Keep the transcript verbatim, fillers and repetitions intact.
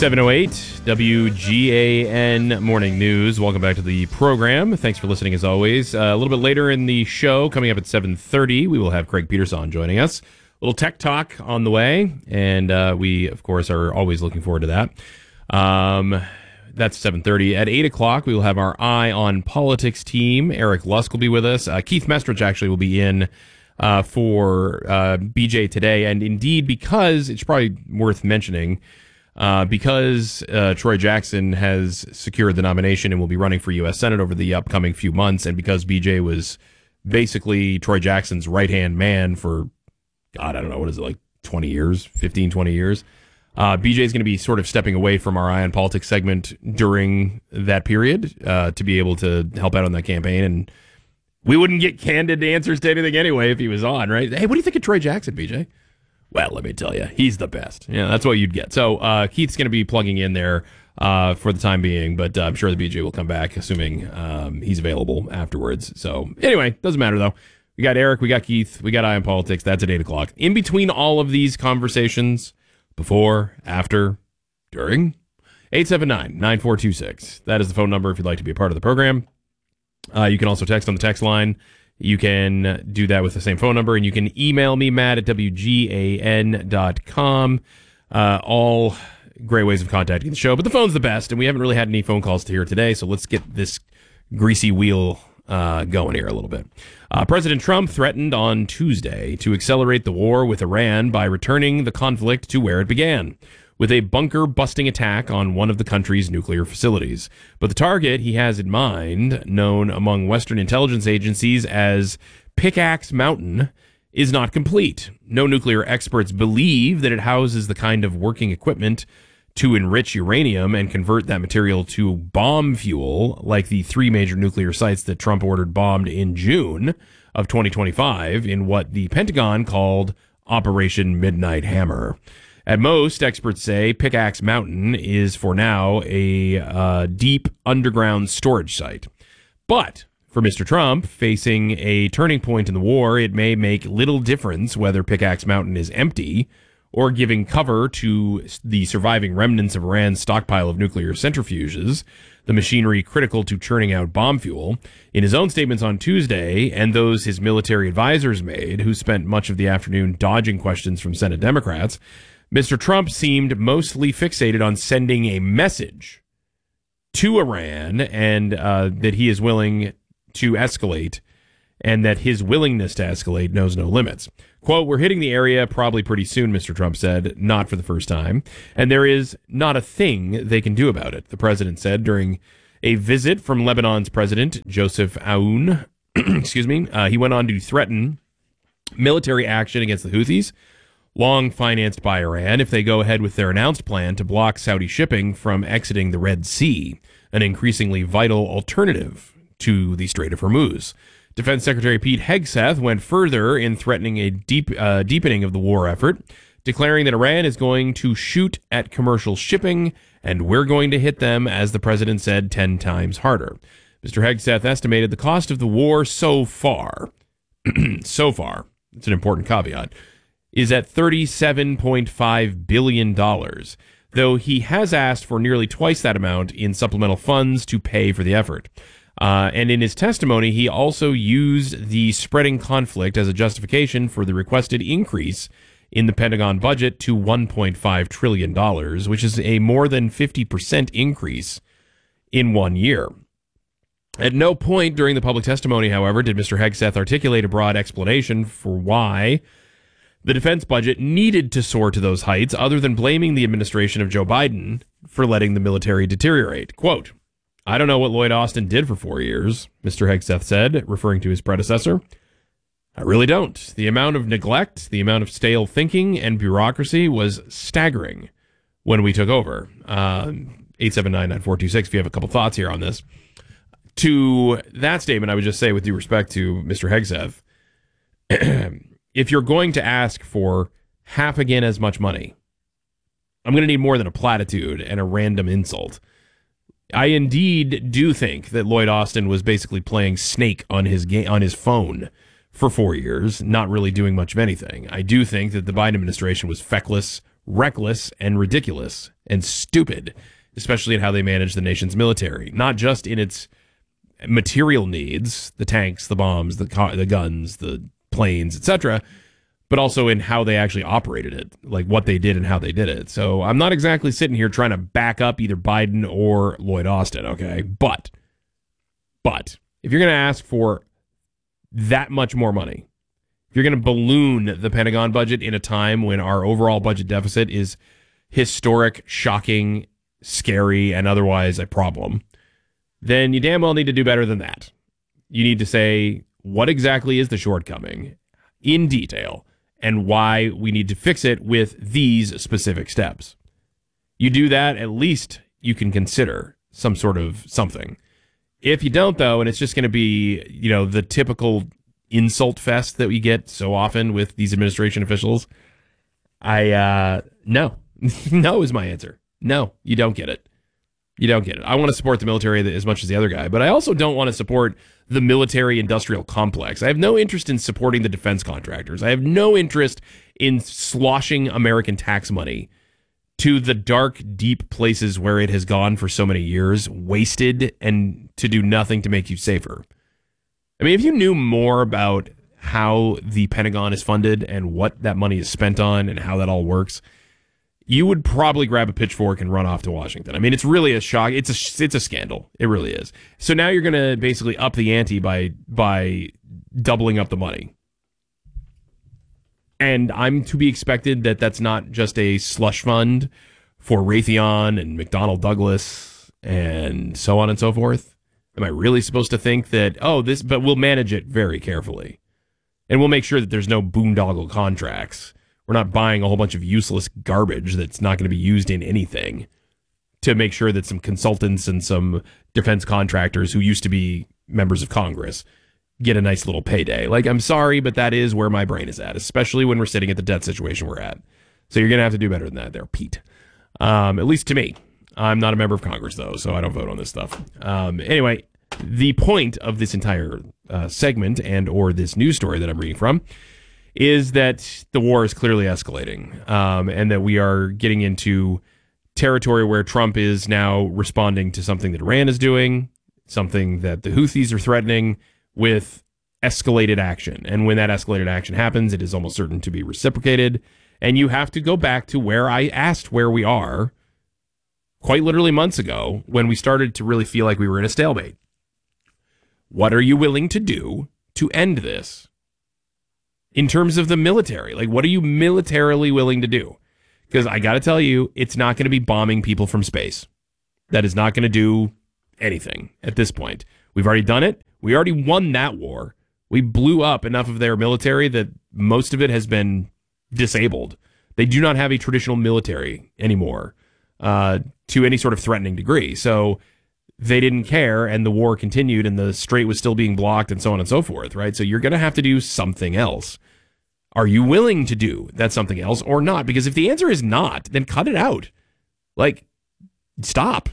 seven oh eight W G A N Morning News. Welcome back to the program. Thanks for listening as always. Uh, a little bit later in the show, coming up at seven thirty, we will have Craig Peterson joining us. A little tech talk on the way, and uh, we, of course, are always looking forward to that. Um, that's seven thirty. At eight o'clock, we will have our Eye on Politics team. Eric Lusk will be with us. Uh, Keith Mestrich actually will be in uh, for uh, B J today, and indeed, because it's probably worth mentioning, Uh, because uh, Troy Jackson has secured the nomination and will be running for U S Senate over the upcoming few months, and because B J was basically Troy Jackson's right-hand man for, God, I don't know, what is it, like twenty years, fifteen, twenty years, uh, B J is going to be sort of stepping away from our Eye on Politics segment during that period uh, to be able to help out on that campaign, and we wouldn't get candid answers to anything anyway if he was on, right? Hey, what do you think of Troy Jackson, B J? Well, let me tell you, he's the best. Yeah, that's what you'd get. So uh, Keith's going to be plugging in there uh, for the time being, but uh, I'm sure the B J will come back, assuming um, he's available afterwards. So anyway, doesn't matter, though. We got Eric, we got Keith, we got Eye on Politics. That's at eight o'clock. In between all of these conversations, before, after, during, eight seven nine, nine four two six. That is the phone number if you'd like to be a part of the program. Uh, you can also text on the text line. You can do that with the same phone number, and you can email me, Matt, at W G A N dot com. Uh, all great ways of contacting the show, but the phone's the best, and we haven't really had any phone calls to here today, so let's get this greasy wheel uh, going here a little bit. Uh, President Trump threatened on Tuesday to accelerate the war with Iran by returning the conflict to where it began, with a bunker-busting attack on one of the country's nuclear facilities. But the target he has in mind, known among Western intelligence agencies as Pickaxe Mountain, is not complete. No nuclear experts believe that it houses the kind of working equipment to enrich uranium and convert that material to bomb fuel, like the three major nuclear sites that Trump ordered bombed in June of twenty twenty-five in what the Pentagon called Operation Midnight Hammer. At most, experts say Pickaxe Mountain is, for now, a uh, deep underground storage site. But for Mister Trump, facing a turning point in the war, it may make little difference whether Pickaxe Mountain is empty or giving cover to the surviving remnants of Iran's stockpile of nuclear centrifuges, the machinery critical to churning out bomb fuel. In his own statements on Tuesday, and those his military advisors made, who spent much of the afternoon dodging questions from Senate Democrats, Mister Trump seemed mostly fixated on sending a message to Iran and uh, that he is willing to escalate and that his willingness to escalate knows no limits. Quote, "We're hitting the area probably pretty soon," Mister Trump said, not for the first time, and there is not a thing they can do about it, the president said during a visit from Lebanon's president, Joseph Aoun. Excuse me. Uh, he went on to threaten military action against the Houthis, long financed by Iran, if they go ahead with their announced plan to block Saudi shipping from exiting the Red Sea, an increasingly vital alternative to the Strait of Hormuz. Defense Secretary Pete Hegseth went further in threatening a deep uh, deepening of the war effort, declaring that Iran is going to shoot at commercial shipping, and we're going to hit them, as the president said, ten times harder. Mister Hegseth estimated the cost of the war so far, so far, it's an important caveat, is at thirty-seven point five billion dollars, though he has asked for nearly twice that amount in supplemental funds to pay for the effort. Uh, and in his testimony, he also used the spreading conflict as a justification for the requested increase in the Pentagon budget to one point five trillion dollars, which is a more than fifty percent increase in one year. At no point during the public testimony, however, did Mister Hegseth articulate a broad explanation for why the defense budget needed to soar to those heights, other than blaming the administration of Joe Biden for letting the military deteriorate. Quote, "I don't know what Lloyd Austin did for four years, Mister Hegseth said, referring to his predecessor. I really don't. The amount of neglect, the amount of stale thinking and bureaucracy was staggering when we took over." Uh, eight seven nine, nine four two six if you have a couple thoughts here on this. To that statement, I would just say, with due respect to Mister Hegseth, if you're going to ask for half again as much money, I'm going to need more than a platitude and a random insult. I indeed do think that Lloyd Austin was basically playing Snake on his ga- on his phone for four years, not really doing much of anything. I do think that the Biden administration was feckless, reckless and ridiculous and stupid, especially in how they manage the nation's military, not just in its material needs, the tanks, the bombs, the car, the guns, the planes, et cetera, but also in how they actually operated it, like what they did and how they did it. So I'm not exactly sitting here trying to back up either Biden or Lloyd Austin, okay? But, but if you're going to ask for that much more money, if you're going to balloon the Pentagon budget in a time when our overall budget deficit is historic, shocking, scary, and otherwise a problem, then you damn well need to do better than that. You need to say what exactly is the shortcoming in detail and why we need to fix it with these specific steps. You do that, at least you can consider some sort of something. If you don't, though, and it's just going to be, you know, the typical insult fest that we get so often with these administration officials, I, uh, no. No is my answer. No, you don't get it. You don't get it. I want to support the military as much as the other guy, but I also don't want to support the military industrial complex. I have no interest in supporting the defense contractors. I have no interest in sloshing American tax money to the dark, deep places where it has gone for so many years, wasted and to do nothing to make you safer. I mean, if you knew more about how the Pentagon is funded and what that money is spent on and how that all works, you would probably grab a pitchfork and run off to Washington. I mean, it's really a shock. It's a it's a scandal. It really is. So now you're going to basically up the ante by by doubling up the money. And I'm to be expected that that's not just a slush fund for Raytheon and McDonnell Douglas and so on and so forth. Am I really supposed to think that, oh, this, but we'll manage it very carefully. And we'll make sure that there's no boondoggle contracts. We're not buying a whole bunch of useless garbage that's not going to be used in anything to make sure that some consultants and some defense contractors who used to be members of Congress get a nice little payday. Like, I'm sorry, but that is where my brain is at, especially when we're sitting at the debt situation we're at. So you're going to have to do better than that there, Pete. Um, at least to me. I'm not a member of Congress, though, so I don't vote on this stuff. Um, anyway, the point of this entire uh, segment and or this news story that I'm reading from is that the war is clearly escalating, um, and that we are getting into territory where Trump is now responding to something that Iran is doing, something that the Houthis are threatening with escalated action. And when that escalated action happens, it is almost certain to be reciprocated. And you have to go back to where I asked where we are quite literally months ago when we started to really feel like we were in a stalemate. What are you willing to do to end this? In terms of the military, like, what are you militarily willing to do? Because I got to tell you, it's not going to be bombing people from space. That is not going to do anything at this point. We've already done it. We already won that war. We blew up enough of their military that most of it has been disabled. They do not have a traditional military anymore uh, to any sort of threatening degree. So they didn't care, and the war continued, and the strait was still being blocked, and so on and so forth, right? So you're going to have to do something else. Are you willing to do that something else or not? Because if the answer is not, then cut it out. Like, stop.